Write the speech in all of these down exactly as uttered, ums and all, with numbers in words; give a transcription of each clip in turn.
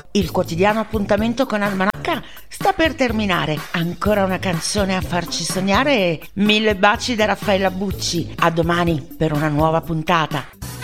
il quotidiano appuntamento con Almanacca sta per terminare. Ancora una canzone a farci sognare e mille baci da Raffaella Bucci. A domani per una nuova puntata.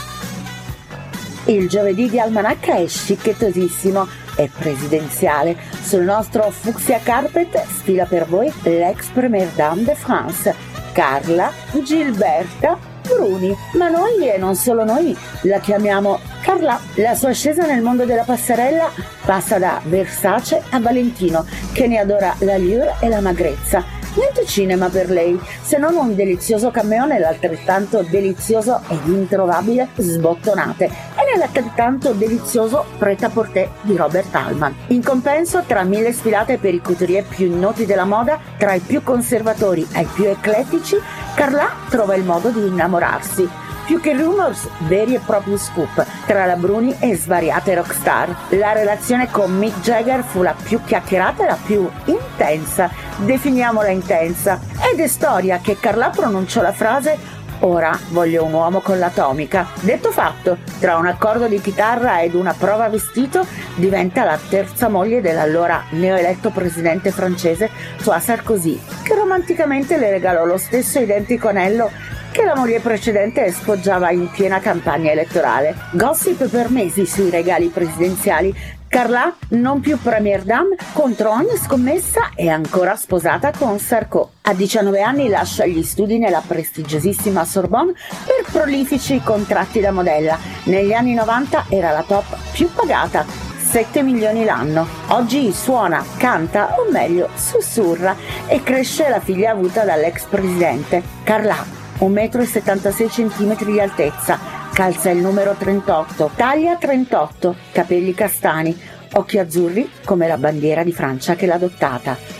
Il giovedì di Almanacca è scicchettosissimo e presidenziale. Sul nostro Fucsia Carpet sfila per voi l'ex Première Dame de France, Carla Gilberta Bruni. Ma noi, e non solo noi, la chiamiamo Carla. La sua ascesa nel mondo della passerella passa da Versace a Valentino, che ne adora l'allure e la magrezza. Niente cinema per lei, se non un delizioso cameo nell'altrettanto delizioso ed introvabile Sbottonate e nell'altrettanto delizioso Pret-à-porter di Robert Altman. In compenso, tra mille sfilate per i couturier più noti della moda, tra i più conservatori ai più eclettici, Carla trova il modo di innamorarsi. Più che rumors, veri e propri scoop tra la Bruni e svariate rockstar. La relazione con Mick Jagger fu la più chiacchierata e la più intensa, definiamola intensa. Ed è storia che Carla pronunciò la frase «Ora voglio un uomo con l'atomica». Detto fatto, tra un accordo di chitarra ed una prova vestito, diventa la terza moglie dell'allora neoeletto presidente francese François Sarkozy, che romanticamente le regalò lo stesso identico anello che la moglie precedente sfoggiava in piena campagna elettorale. Gossip per mesi sui regali presidenziali. Carla, non più Première Dame, contro ogni scommessa, è ancora sposata con Sarko. A diciannove anni lascia gli studi nella prestigiosissima Sorbonne per prolifici contratti da modella. Negli anni novanta era la top più pagata, sette milioni l'anno. Oggi suona, canta, o meglio sussurra, e cresce la figlia avuta dall'ex presidente. Carla, un metro e settantasei centimetri di altezza, calza il numero trentotto, taglia trentotto, capelli castani, occhi azzurri come la bandiera di Francia che l'ha adottata.